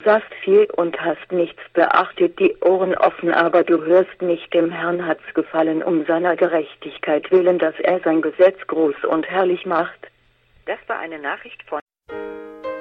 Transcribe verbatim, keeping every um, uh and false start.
sahst viel und hast nichts beachtet, die Ohren offen, aber du hörst nicht. Dem Herrn hat's gefallen, um seiner Gerechtigkeit willen, dass er sein Gesetz groß und herrlich macht. Das war eine Nachricht von